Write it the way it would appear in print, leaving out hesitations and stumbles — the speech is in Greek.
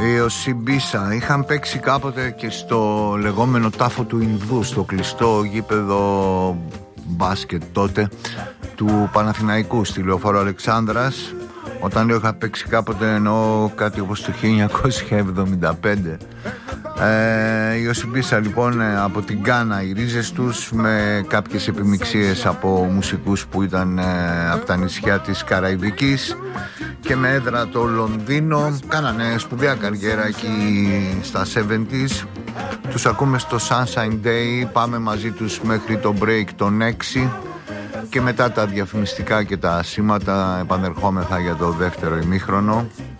Οι Οσιμπίσα είχαν παίξει κάποτε και στο λεγόμενο τάφο του Ινδού, στο κλειστό γήπεδο μπάσκετ τότε του Παναθηναϊκού στη Λεωφόρο Αλεξάνδρας. Όταν λέω είχα παίξει κάποτε, εννοώ κάτι όπως το 1975. Η Οσιμπίσα λοιπόν από την Γκάνα, οι ρίζες τους, με κάποιες επιμιξίες από μουσικούς που ήταν από τα νησιά της Καραϊβικής και με έδρα το Λονδίνο. Κάνανε σπουδαία καριέρα εκεί στα 70's. Τους ακούμε στο Sunshine Day. Πάμε μαζί τους μέχρι το break των 6 και μετά τα διαφημιστικά και τα σήματα επανερχόμεθα για το δεύτερο ημίχρονο.